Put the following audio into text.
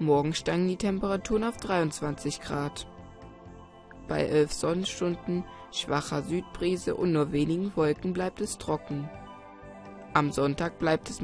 Morgen steigen die Temperaturen auf 23 Grad. Bei 11 Sonnenstunden, schwacher Südbrise und nur wenigen Wolken bleibt es trocken. Am Sonntag bleibt es